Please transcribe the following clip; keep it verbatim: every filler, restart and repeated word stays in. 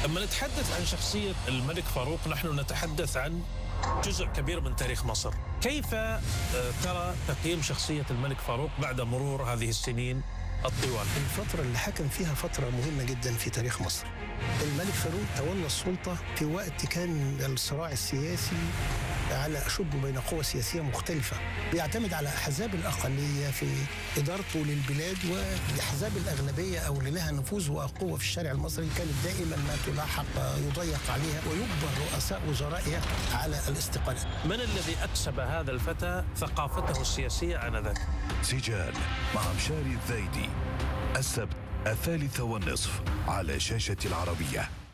لما نتحدث عن شخصية الملك فاروق نحن نتحدث عن جزء كبير من تاريخ مصر. كيف ترى تقييم شخصية الملك فاروق بعد مرور هذه السنين الطوال؟ الفترة اللي حكم فيها فترة مهمة جدا في تاريخ مصر. الملك فاروق تولى السلطة في وقت كان الصراع السياسي على أشد بين قوى سياسية مختلفة، بيعتمد على أحزاب الأقلية في إدارته للبلاد، والأحزاب الأغلبية أو اللي لها نفوذ وقوة في الشارع المصري كانت دائما ما تلاحق يضيق عليها ويجبر رؤساء وزرائها على الاستقالة. من الذي أكسب هذا الفتى ثقافته السياسية آنذاك؟ سجال مع مشاري الذايدي، السبت الثالثة والنصف على شاشة العربية.